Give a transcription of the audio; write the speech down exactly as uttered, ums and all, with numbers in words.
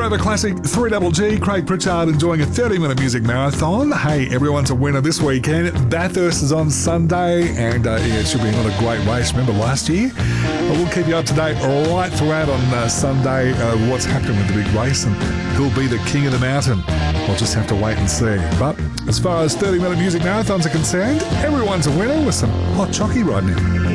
Forever Classic, three Double G, Craig Pritchard enjoying a thirty-minute music marathon. Hey, everyone's a winner this weekend. Bathurst is on Sunday, and uh, yeah, it should be another great race. Remember last year? Well, we'll keep you up to date right throughout on uh, Sunday, uh, what's happening with the big race and who'll be the king of the mountain. We'll just have to wait and see. But as far as thirty-minute music marathons are concerned, everyone's a winner with some hot chockey right now.